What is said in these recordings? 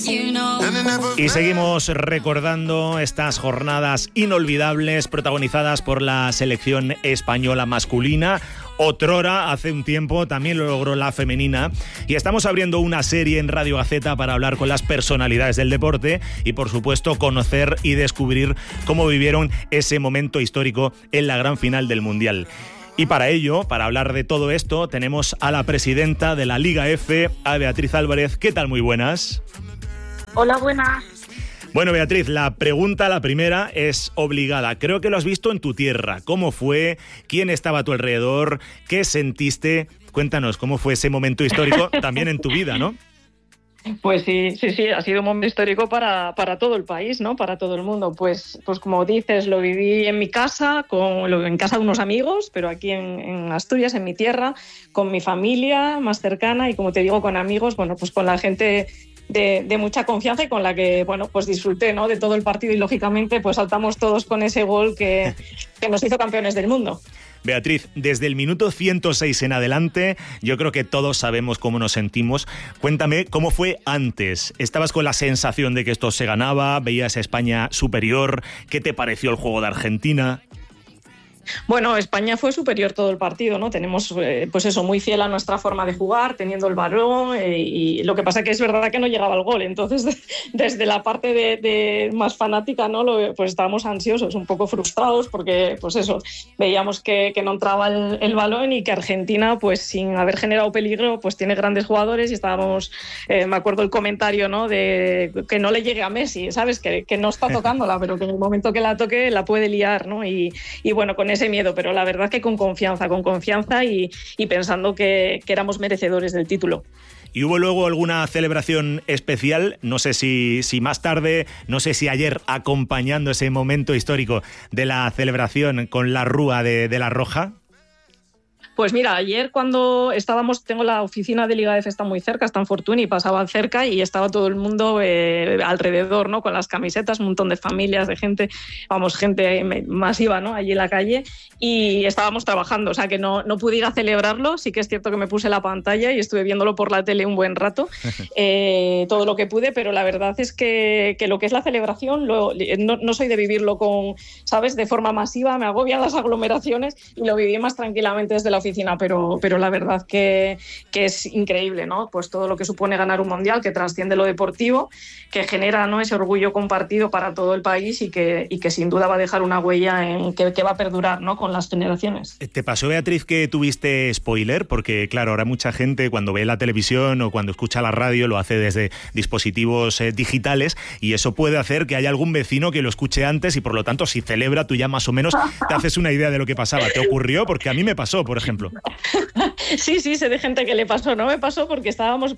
Y seguimos recordando estas jornadas inolvidables protagonizadas por la selección española masculina. Otrora, hace un tiempo, también lo logró la femenina. Y estamos abriendo una serie en Radio Gaceta para hablar con las personalidades del deporte y, por supuesto, conocer y descubrir cómo vivieron ese momento histórico en la gran final del Mundial. Y para ello, para hablar de todo esto, tenemos a la presidenta de la Liga F, a Beatriz Álvarez. ¿Qué tal? Muy buenas. Hola, buenas. Bueno, Beatriz, la primera, es obligada. Creo que lo has visto en tu tierra. ¿Cómo fue? ¿Quién estaba a tu alrededor? ¿Qué sentiste? Cuéntanos, ¿cómo fue ese momento histórico también en tu vida, no? Pues sí, ha sido un momento histórico para todo el país, ¿no? Para todo el mundo. Pues como dices, lo viví en mi casa, en casa de unos amigos, pero aquí en Asturias, en mi tierra, con mi familia más cercana y, como te digo, con amigos, bueno, pues con la gente de mucha confianza y con la que, bueno, pues disfruté, ¿no? De todo el partido y, lógicamente, pues saltamos todos con ese gol que nos hizo campeones del mundo. Beatriz, desde el minuto 106 en adelante, yo creo que todos sabemos cómo nos sentimos. Cuéntame, ¿cómo fue antes? ¿Estabas con la sensación de que esto se ganaba? ¿Veías a España superior? ¿Qué te pareció el juego de Argentina? Bueno, España fue superior todo el partido, ¿no? Tenemos, pues eso, muy fiel a nuestra forma de jugar, teniendo el balón, y lo que pasa que es verdad que no llegaba el gol. Entonces, desde la parte de más fanática, ¿no? Pues estábamos ansiosos, un poco frustrados, porque, pues eso, veíamos que no entraba el balón y que Argentina, pues sin haber generado peligro, pues tiene grandes jugadores y estábamos, me acuerdo el comentario, ¿no? De que no le llegue a Messi, ¿sabes? Que no está tocándola, pero que en el momento que la toque la puede liar, ¿no? Y bueno, con ese miedo, pero la verdad que con confianza y pensando que éramos merecedores del título. ¿Y hubo luego alguna celebración especial? No sé si más tarde, no sé si ayer, acompañando ese momento histórico de la celebración con la rúa de la Roja. Pues mira, ayer cuando tengo la oficina de Liga F, está muy cerca, está en Fortuny, y pasaba cerca y estaba todo el mundo alrededor, ¿no? Con las camisetas, un montón de familias, de gente, gente masiva, ¿no? Allí en la calle, y estábamos trabajando, o sea que no pude ir a celebrarlo. Sí que es cierto que me puse la pantalla y estuve viéndolo por la tele un buen rato, todo lo que pude, pero la verdad es que lo que es la celebración, no soy de vivirlo ¿sabes? De forma masiva, me agobian las aglomeraciones y lo viví más tranquilamente desde la oficina, pero la verdad que es increíble, ¿no? Pues todo lo que supone ganar un mundial, que trasciende lo deportivo, que genera, ¿no? Ese orgullo compartido para todo el país y que sin duda va a dejar una huella que va a perdurar, ¿no? Con las generaciones. ¿Te pasó, Beatriz, que tuviste spoiler? Porque claro, ahora mucha gente cuando ve la televisión o cuando escucha la radio lo hace desde dispositivos digitales, y eso puede hacer que haya algún vecino que lo escuche antes y, por lo tanto, si celebra, tú ya más o menos te haces una idea de lo que pasaba. ¿Te ocurrió? Porque a mí me pasó, por ejemplo. Sí, sé de gente que le pasó. No me pasó porque estábamos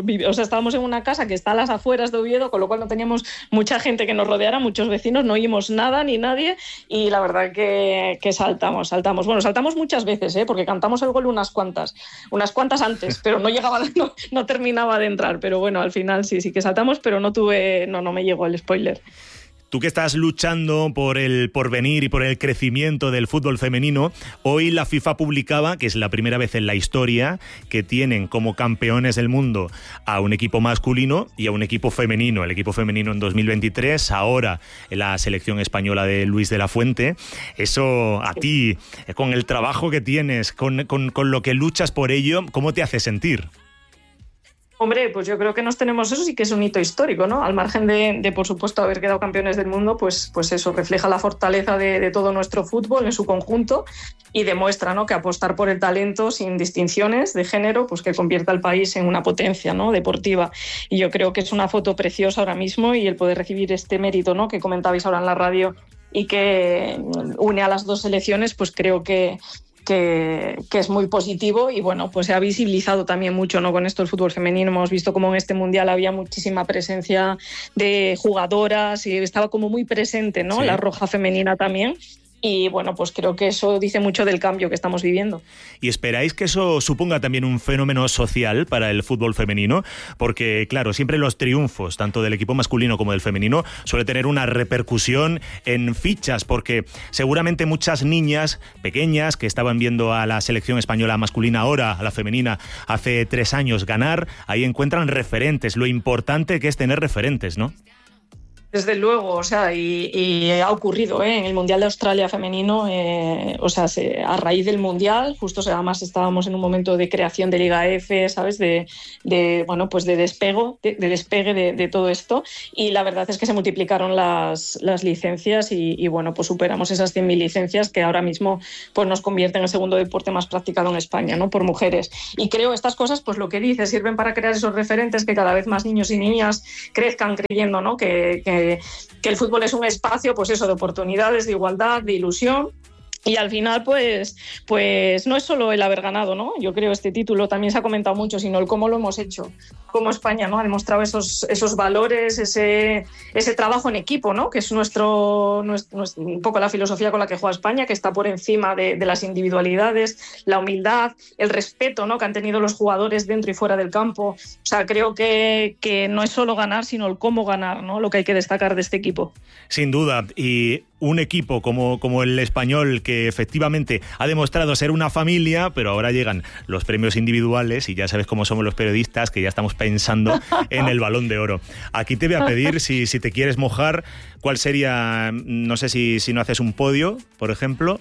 en una casa que está a las afueras de Oviedo, con lo cual no teníamos mucha gente que nos rodeara, muchos vecinos, no oímos nada ni nadie, y la verdad que saltamos. Bueno, saltamos muchas veces, porque cantamos el gol unas cuantas antes, pero no terminaba de entrar. Pero bueno, al final sí que saltamos, pero no me llegó el spoiler. Tú que estás luchando por el porvenir y por el crecimiento del fútbol femenino, hoy la FIFA publicaba que es la primera vez en la historia que tienen como campeones del mundo a un equipo masculino y a un equipo femenino. El equipo femenino en 2023, ahora en la selección española de Luis de la Fuente. Eso a ti, con el trabajo que tienes, con lo que luchas por ello, ¿cómo te hace sentir? Hombre, pues yo creo que eso sí que es un hito histórico, ¿no? Al margen de por supuesto, haber quedado campeones del mundo, pues eso refleja la fortaleza de todo nuestro fútbol en su conjunto y demuestra, ¿no? Que apostar por el talento sin distinciones de género, pues que convierta al país en una potencia, ¿no? Deportiva. Y yo creo que es una foto preciosa ahora mismo, y el poder recibir este mérito, ¿no? Que comentabais ahora en la radio y que une a las dos selecciones, pues creo que es muy positivo. Y bueno, pues se ha visibilizado también mucho, ¿no? Con esto el fútbol femenino. Hemos visto cómo en este mundial había muchísima presencia de jugadoras y estaba como muy presente, ¿no? Sí. La Roja femenina también. Y bueno, pues creo que eso dice mucho del cambio que estamos viviendo. ¿Y esperáis que eso suponga también un fenómeno social para el fútbol femenino? Porque, claro, siempre los triunfos, tanto del equipo masculino como del femenino, suele tener una repercusión en fichas, porque seguramente muchas niñas pequeñas que estaban viendo a la selección española masculina, ahora a la femenina, hace 3 años ganar, ahí encuentran referentes, lo importante que es tener referentes, ¿no? Desde luego, o sea, y ha ocurrido en el Mundial de Australia femenino, o sea, a raíz del Mundial, justo además estábamos en un momento de creación de Liga F, ¿sabes? Bueno, pues de despegue de todo esto, y la verdad es que se multiplicaron las licencias y bueno, pues superamos esas 100.000 licencias que ahora mismo pues nos convierten en el segundo deporte más practicado en España, ¿no? Por mujeres. Y creo estas cosas, pues lo que dices, sirven para crear esos referentes, que cada vez más niños y niñas crezcan creyendo, ¿no? Que el fútbol es un espacio, pues eso, de oportunidades, de igualdad, de ilusión. Y al final, pues no es solo el haber ganado, ¿no? Yo creo este título también se ha comentado mucho, sino el cómo lo hemos hecho, cómo España, ¿no? Ha demostrado esos valores, ese trabajo en equipo, ¿no? Que es un poco la filosofía con la que juega España, que está por encima de las individualidades, la humildad, el respeto, ¿no? Que han tenido los jugadores dentro y fuera del campo. O sea, creo que no es solo ganar, sino el cómo ganar, ¿no? Lo que hay que destacar de este equipo. Sin duda, y un equipo como el español, que efectivamente ha demostrado ser una familia, pero ahora llegan los premios individuales y ya sabes cómo somos los periodistas, que ya estamos pensando en el Balón de Oro. Aquí te voy a pedir, si te quieres mojar, cuál sería, no sé si no haces un podio, por ejemplo.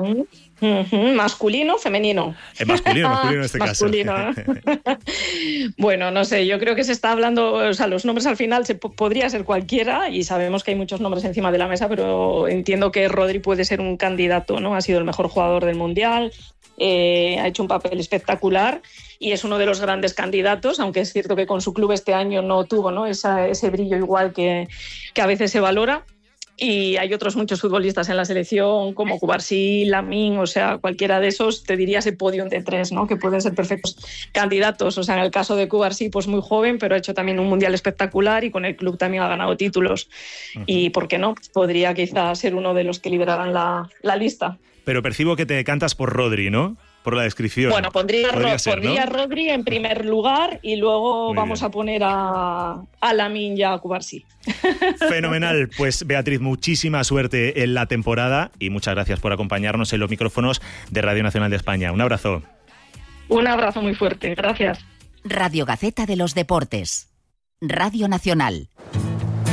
Masculino, femenino. Masculino en este masculino. caso. Bueno, no sé, yo creo que se está hablando, o sea, los nombres al final podría ser cualquiera, y sabemos que hay muchos nombres encima de la mesa, pero entiendo que Rodri puede ser un candidato, ¿no? Ha sido el mejor jugador del Mundial, ha hecho un papel espectacular y es uno de los grandes candidatos, aunque es cierto que con su club este año no tuvo, ¿no? ese brillo igual que a veces se valora. Y hay otros muchos futbolistas en la selección, como Cubarsí, Lamine, o sea, cualquiera de esos, te diría ese podium de 3, ¿no? Que pueden ser perfectos candidatos. O sea, en el caso de Cubarsí, pues muy joven, pero ha hecho también un mundial espectacular y con el club también ha ganado títulos. Uh-huh. Y, ¿por qué no? Podría quizás ser uno de los que lideraran la lista. Pero percibo que te decantas por Rodri, ¿no? Por la descripción. Bueno, pondría Rodri en primer lugar y luego vamos a poner a Lamine y a Cubarsí. Fenomenal. Pues Beatriz, muchísima suerte en la temporada y muchas gracias por acompañarnos en los micrófonos de Radio Nacional de España. Un abrazo. Un abrazo muy fuerte. Gracias. Radio Gaceta de los Deportes. Radio Nacional.